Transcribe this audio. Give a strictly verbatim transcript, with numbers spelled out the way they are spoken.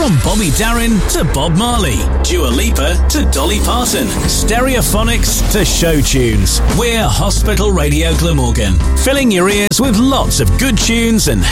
From Bobby Darin to Bob Marley, Dua Lipa to Dolly Parton, Stereophonics to show tunes. We're Hospital Radio Glamorgan, filling your ears with lots of good tunes and